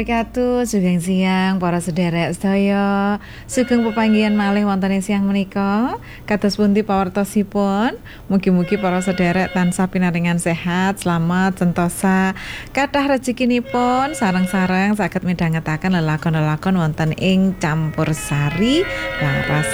Wabarakatuh, sugeng siang para sederek sedaya. Sugeng pepanggihan malih wonten ing siang menika. Kados pundi pawartosipun? Mugi-mugi para sederek tansah pinaringan sehat, selamat, sentosa, kathah rezekinipun sareng-sareng saged midhangetaken lelakon-lelakon wonten ing Campursari Laras